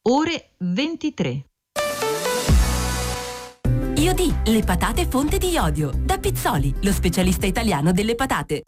ore 23. Iodì, le patate fonte di iodio. Da Pizzoli, lo specialista italiano delle patate.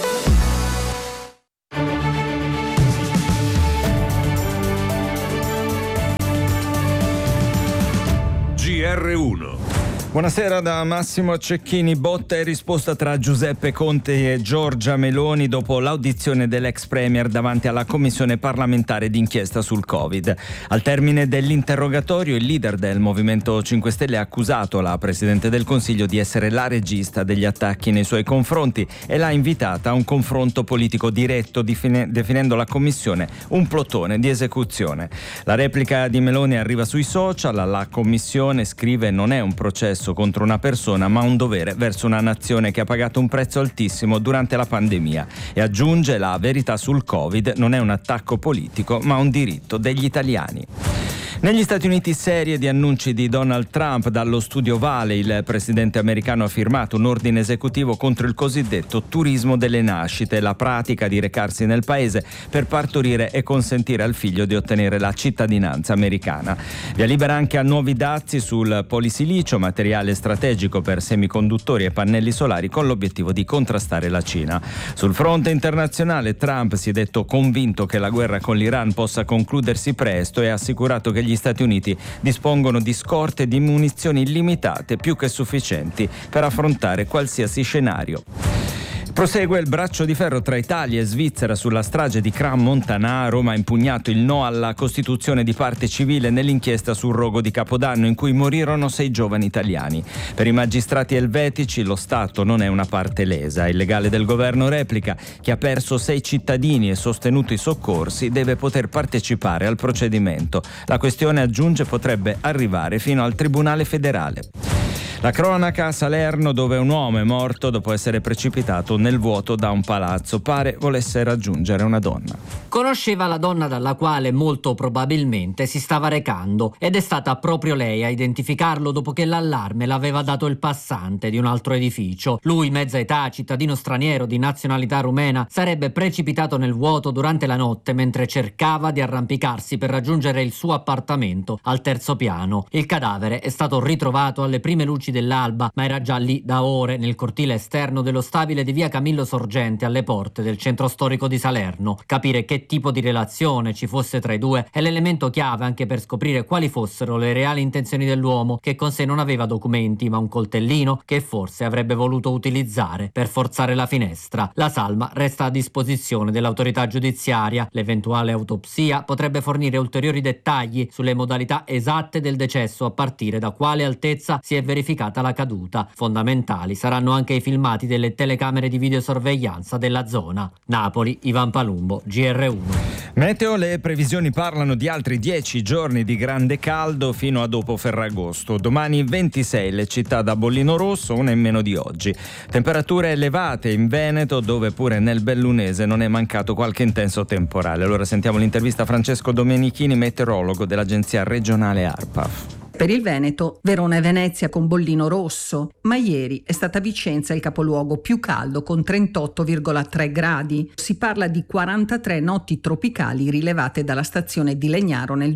GR1. Buonasera da Massimo Cecchini. Botta e risposta tra Giuseppe Conte e Giorgia Meloni dopo l'audizione dell'ex premier davanti alla commissione parlamentare d'inchiesta sul Covid. Al termine dell'interrogatorio, il leader del Movimento 5 Stelle ha accusato la Presidente del Consiglio di essere la regista degli attacchi nei suoi confronti e l'ha invitata a un confronto politico diretto, definendo la commissione un plotone di esecuzione. La replica di Meloni arriva sui social. La commissione, scrive, non è un processo contro una persona, ma un dovere verso una nazione che ha pagato un prezzo altissimo durante la pandemia, e aggiunge: la verità sul Covid non è un attacco politico, ma un diritto degli italiani. Negli Stati Uniti, serie di annunci di Donald Trump. Dallo studio Vale, il presidente americano ha firmato un ordine esecutivo contro il cosiddetto turismo delle nascite, la pratica di recarsi nel paese per partorire e consentire al figlio di ottenere la cittadinanza americana. Via libera anche a nuovi dazi sul polisilicio, materiale strategico per semiconduttori e pannelli solari, con l'obiettivo di contrastare la Cina. Sul fronte internazionale, Trump si è detto convinto che la guerra con l'Iran possa concludersi presto e ha assicurato che gli Stati Uniti dispongono di scorte di munizioni illimitate, più che sufficienti per affrontare qualsiasi scenario. Prosegue il braccio di ferro tra Italia e Svizzera sulla strage di Crans-Montana. Roma ha impugnato il no alla costituzione di parte civile nell'inchiesta sul rogo di Capodanno, in cui morirono 6 giovani italiani. Per i magistrati elvetici lo Stato non è una parte lesa. Il legale del governo replica: chi ha perso 6 cittadini e sostenuto i soccorsi deve poter partecipare al procedimento. La questione, aggiunge, potrebbe arrivare fino al Tribunale federale. La cronaca a Salerno, dove un uomo è morto dopo essere precipitato nel vuoto da un palazzo. Pare volesse raggiungere una donna. Conosceva la donna dalla quale molto probabilmente si stava recando, ed è stata proprio lei a identificarlo dopo che l'allarme l'aveva dato il passante di un altro edificio. Lui, mezza età, cittadino straniero di nazionalità rumena, sarebbe precipitato nel vuoto durante la notte mentre cercava di arrampicarsi per raggiungere il suo appartamento al 3° piano. Il cadavere è stato ritrovato alle prime luci dell'alba, ma era già lì da ore nel cortile esterno dello stabile di via Camillo Sorgente, alle porte del centro storico di Salerno. Capire che tipo di relazione ci fosse tra i due è l'elemento chiave anche per scoprire quali fossero le reali intenzioni dell'uomo, che con sé non aveva documenti ma un coltellino che forse avrebbe voluto utilizzare per forzare la finestra. La salma resta a disposizione dell'autorità giudiziaria. L'eventuale autopsia potrebbe fornire ulteriori dettagli sulle modalità esatte del decesso, a partire da quale altezza si è verificata la caduta. Fondamentali saranno anche i filmati delle telecamere di videosorveglianza della zona. Napoli, Ivan Palumbo, GR1. Meteo, le previsioni parlano di altri 10 giorni di grande caldo fino a dopo Ferragosto. Domani 26 le città da bollino rosso, una in meno di oggi. Temperature elevate in Veneto, dove pure nel Bellunese non è mancato qualche intenso temporale. Allora sentiamo l'intervista a Francesco Domenichini, meteorologo dell'agenzia regionale ARPAF. Per il Veneto, Verona e Venezia con bollino rosso, ma ieri è stata Vicenza il capoluogo più caldo con 38,3 gradi. Si parla di 43 notti tropicali rilevate dalla stazione di Legnaro nel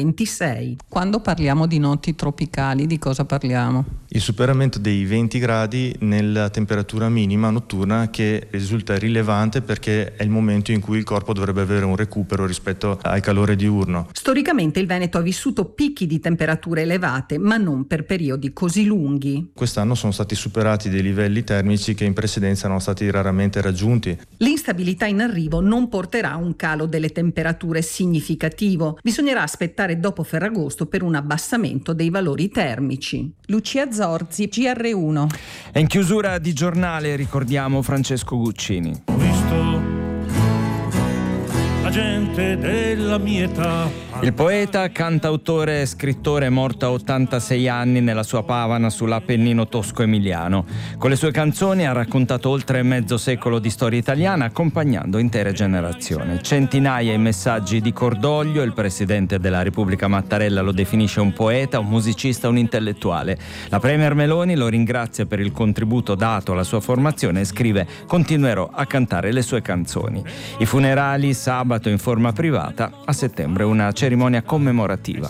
2026. Quando parliamo di notti tropicali, di cosa parliamo? Il superamento dei 20 gradi nella temperatura minima notturna, che risulta rilevante perché è il momento in cui il corpo dovrebbe avere un recupero rispetto al calore diurno. Storicamente il Veneto ha vissuto picchi di temperature elevate, ma non per periodi così lunghi. Quest'anno sono stati superati dei livelli termici che in precedenza erano stati raramente raggiunti. L'instabilità in arrivo non porterà a un calo delle temperature significativo. Bisognerà aspettare dopo Ferragosto per un abbassamento dei valori termici. Lucia Zorzi, GR1. E in chiusura di giornale ricordiamo Francesco Guccini. Ho visto la gente della mia età. Il poeta, cantautore e scrittore è morto a 86 anni nella sua Pavana sull'Appennino tosco-emiliano. Con le sue canzoni ha raccontato oltre mezzo secolo di storia italiana, accompagnando intere generazioni. Centinaia i messaggi di cordoglio. Il presidente della Repubblica Mattarella lo definisce un poeta, un musicista, un intellettuale. La premier Meloni lo ringrazia per il contributo dato alla sua formazione e scrive: continuerò a cantare le sue canzoni. I funerali sabato organizzato in forma privata, a settembre una cerimonia commemorativa.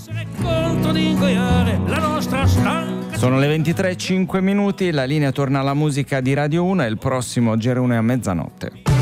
Sono le 23:05, la linea torna alla musica di Radio 1 e il prossimo GR1 è a mezzanotte.